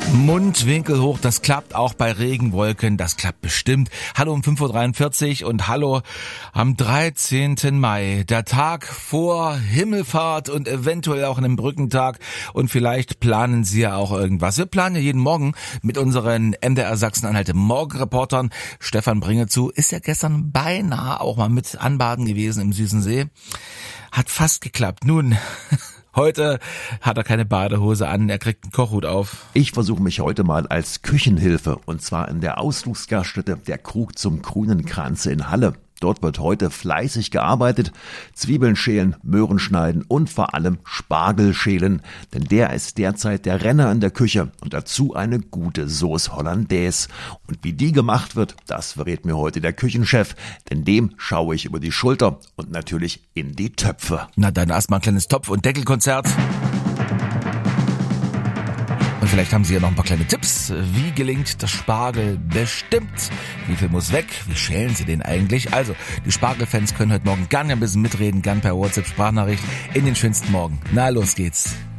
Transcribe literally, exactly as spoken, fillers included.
Mundwinkel hoch, das klappt auch bei Regenwolken, das klappt bestimmt. Hallo um fünf Uhr dreiundvierzig und hallo am dreizehnten Mai, der Tag vor Himmelfahrt und eventuell auch einem Brückentag, und vielleicht planen Sie ja auch irgendwas. Wir planen ja jeden Morgen mit unseren M D R Sachsen-Anhalt Morgenreportern. Stefan Bringezu ist ja gestern beinahe auch mal mit anbaden gewesen im Süßen See. Hat fast geklappt. Nun... Heute hat er keine Badehose an, er kriegt einen Kochhut auf. Ich versuche mich heute mal als Küchenhilfe, und zwar in der Ausflugsgaststätte Der Krug zum Krunenkranze in Halle. Dort wird heute fleißig gearbeitet, Zwiebeln schälen, Möhren schneiden und vor allem Spargel schälen, denn der ist derzeit der Renner in der Küche, und dazu eine gute Sauce Hollandaise. Und wie die gemacht wird, das verrät mir heute der Küchenchef, denn dem schaue ich über die Schulter und natürlich in die Töpfe. Na dann erstmal ein kleines Topf- und Deckelkonzert. Und vielleicht haben Sie ja noch ein paar kleine Tipps. Wie gelingt das Spargel bestimmt? Wie viel muss weg? Wie schälen Sie den eigentlich? Also, die Spargelfans können heute Morgen gerne ein bisschen mitreden, gern per WhatsApp-Sprachnachricht in den schönsten Morgen. Na, los geht's.